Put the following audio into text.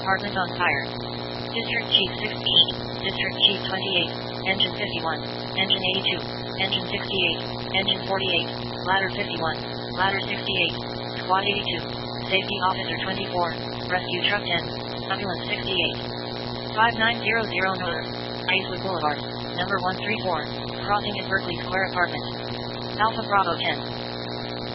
apartment on fire. District Chief 16, District Chief 28, Engine 51, Engine 82, Engine 68, Engine 48, Ladder 51, Ladder 68, Squad 82, Safety Officer 24, Rescue Truck 10, Ambulance 68. 5900 North, Icewood Boulevard, number 134, crossing at Berkeley Square Apartment. Alpha Bravo 10.